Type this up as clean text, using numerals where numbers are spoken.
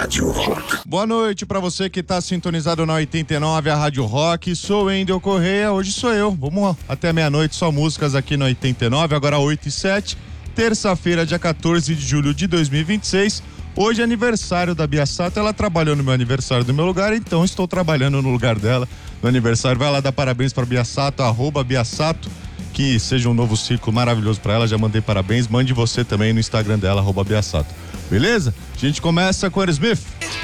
Rádio Rock. Boa noite pra você que tá sintonizado na 89, a Rádio Rock. Sou Wendel Correia, hoje sou eu. Vamos até meia-noite, só músicas aqui no 89, agora 8h07. Terça-feira, dia 14 de julho de 2026. Hoje é aniversário da Bia Sato. Ela trabalhou no meu aniversário do meu lugar, então estou trabalhando no lugar dela no aniversário. Vai lá dar parabéns pra Bia Sato, @Bia Sato. Que seja um novo ciclo maravilhoso pra ela. Já mandei parabéns. Mande você também no Instagram dela, @Bia Sato. Beleza? A gente começa com Aerosmith.